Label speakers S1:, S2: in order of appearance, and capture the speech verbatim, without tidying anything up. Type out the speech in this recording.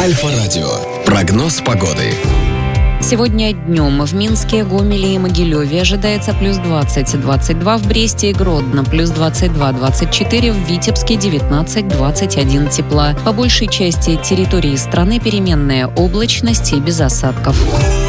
S1: Альфа-радио. Прогноз погоды.
S2: Сегодня днем в Минске, Гомеле и Могилеве ожидается плюс двадцать - двадцать два, в Бресте и Гродно плюс двадцать два - двадцать четыре, в Витебске девятнадцать - двадцать один тепла. По большей части территории страны переменная облачность и без осадков.